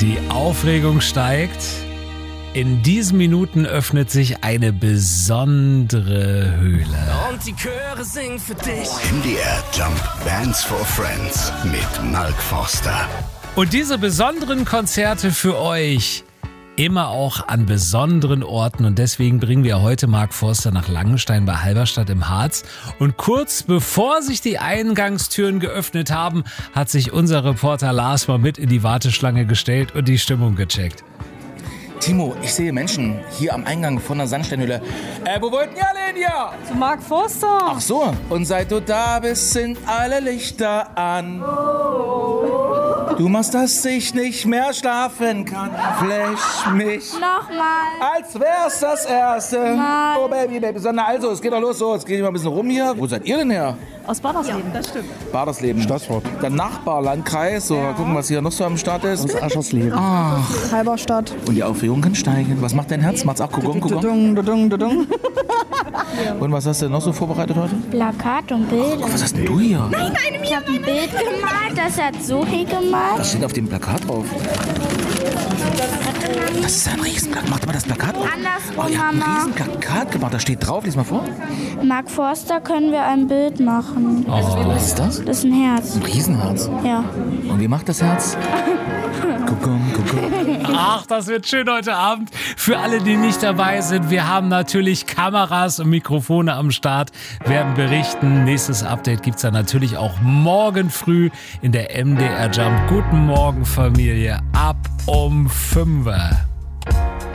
Die Aufregung steigt. In diesen Minuten öffnet sich eine besondere Höhle. Und die Chöre singen für dich. MDR Jump Bands for Friends mit Mark Forster. Und diese besonderen Konzerte für euch immer auch an besonderen Orten. Und deswegen bringen wir heute Mark Forster nach Langenstein bei Halberstadt im Harz. Und kurz bevor sich die Eingangstüren geöffnet haben, hat sich unser Reporter Lars mal mit in die Warteschlange gestellt und die Stimmung gecheckt. Timo, ich sehe Menschen hier am Eingang von der Sandsteinhöhle. Wo wollten ihr alle hin hier? Zu Mark Forster. Ach so, und seit du da bist, sind alle Lichter an. Du machst, dass ich nicht mehr schlafen kann. Flash mich. Nochmal. Als wär's das erste. Nein. Oh Baby, Sandra, also, es geht doch los so. Jetzt geht mal ein bisschen rum hier. Wo seid ihr denn her? Aus Badersleben, das stimmt. Badersleben. Stadtfurt. Der Nachbarlandkreis. So, mal gucken, was hier noch so am Start ist. Aus Aschersleben. Halberstadt. Und die Aufregung kann steigen. Was macht dein Herz? Macht's auch Kuckuck? Dudung. Und was hast du noch so vorbereitet heute? Plakat und Bilder. Was hast denn du hier? Ich habe ein Bild gemalt, das hat Zoe gemalt. Was steht auf dem Plakat drauf? Das ist ein Riesenplakat. Macht mal das Plakat auf. Andersrum, Oh, ihr habt ein Mama. Riesenplakat gemacht. Da steht drauf. Lies mal vor. Mark Forster können wir ein Bild machen. Was ist das? Das ist ein Herz. Ein Riesenherz. Ja. Und wie macht das Herz? Kuckuck. Ach, das wird schön heute Abend. Für alle, die nicht dabei sind, wir haben natürlich Kameras und Mikrofone am Start, werden berichten. Nächstes Update gibt's dann natürlich auch morgen früh in der MDR Jump. Guten Morgen, Familie, ab um 5 Uhr.